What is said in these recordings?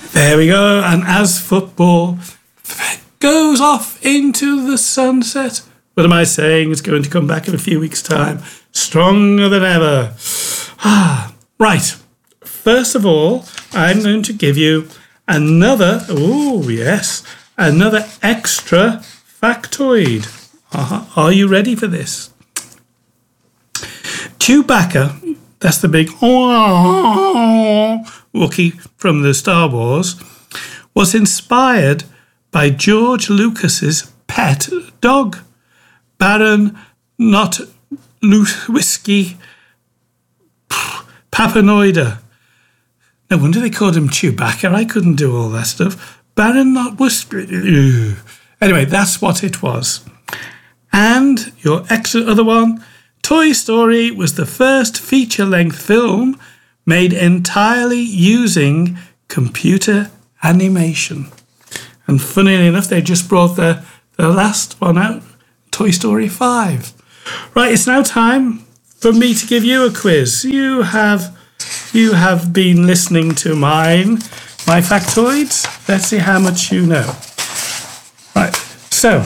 There we go. And as football goes off into the sunset, what am I saying? It's going to come back in a few weeks' time, stronger than ever. Right. First of all, I'm going to give you another extra factoid. Are you ready for this? Chewbacca, that's the big Wookiee from the Star Wars, was inspired by George Lucas's pet dog, Baron Not Whiskey Papanoida. No wonder they called him Chewbacca. I couldn't do all that stuff. Baron Not Whiskey. Anyway, that's what it was. And your extra other one, Toy Story was the first feature-length film made entirely using computer animation. And funnily enough, they just brought the last one out, Toy Story 5. Right, it's now time for me to give you a quiz. You have been listening to my factoids. Let's see how much you know. Right, so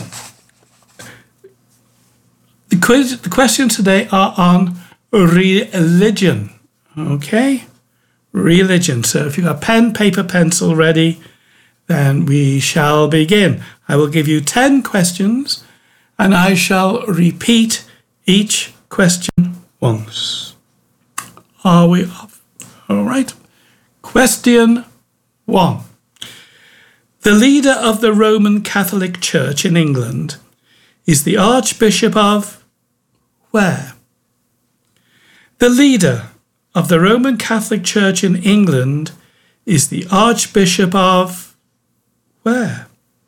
the questions today are on religion. Okay? Religion. So if you've got pen, paper, pencil ready, then we shall begin. I will give you 10 questions and I shall repeat each question once. Are we off? All right. Question 1. The leader of the Roman Catholic Church in England is the Archbishop of where? The leader of the Roman Catholic Church in England is the Archbishop of where?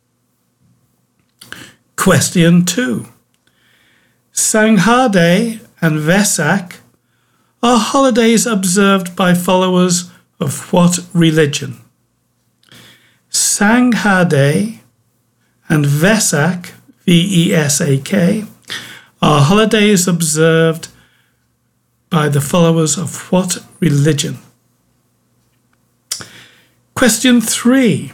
Question 2. Sanghade and Vesak are holidays observed by followers of what religion? Sanghade and Vesak, V-E-S-A-K, are holidays observed by the followers of what religion? Question 3.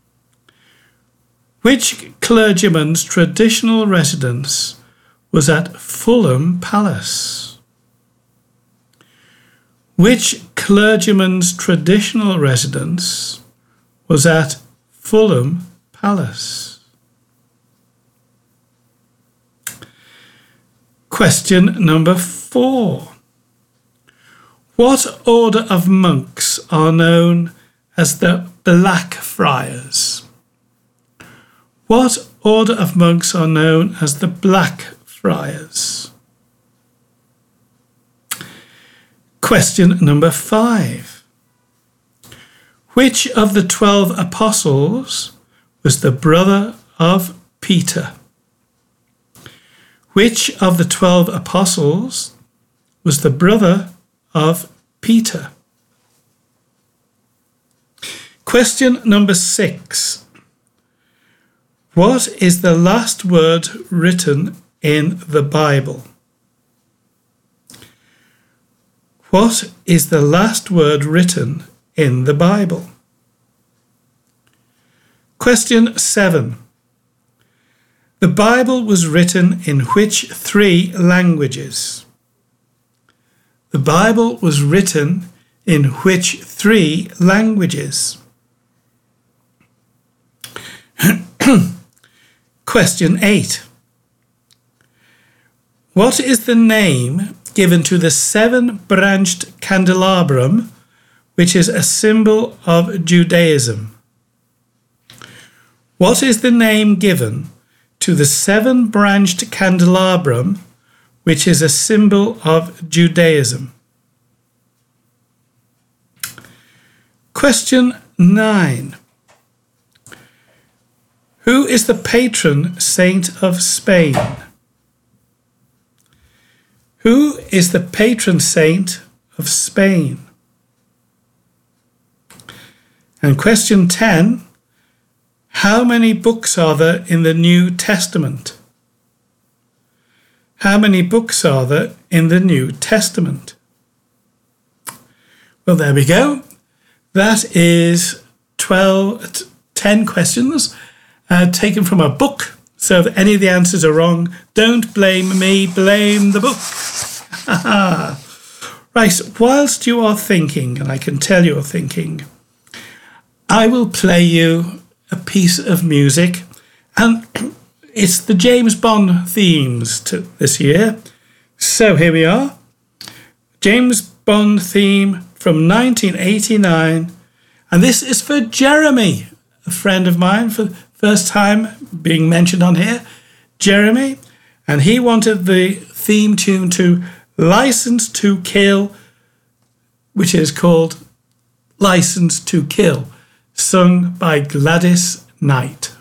Which clergyman's traditional residence was at Fulham Palace? Which clergyman's traditional residence was at Fulham Palace? Question number 4. What order of monks are known as the Black Friars? What order of monks are known as the Black Friars? Question number 5. Which of the 12 apostles was the brother of Peter? Which of the 12 apostles was the brother of Peter? Question number 6. What is the last word written in the Bible? What is the last word written in the Bible? Question 7. The Bible was written in which 3 languages? The Bible was written in which 3 languages? Question 8. What is the name given to the 7-branched candelabrum, which is a symbol of Judaism? What is the name given to the 7-branched candelabrum, which is a symbol of Judaism? Question 9. Who is the patron saint of Spain? Who is the patron saint of Spain? And question 10. How many books are there in the New Testament? How many books are there in the New Testament? Well, there we go. That is 10 questions taken from a book. So if any of the answers are wrong, don't blame me, blame the book. Right, whilst you are thinking, and I can tell you're thinking, I will play you a piece of music, and it's the James Bond themes to this year. So here we are. James Bond theme from 1989. And this is for Jeremy, a friend of mine, for the first time being mentioned on here. Jeremy. And he wanted the theme tune to License to Kill, which is called License to Kill, sung by Gladys Knight.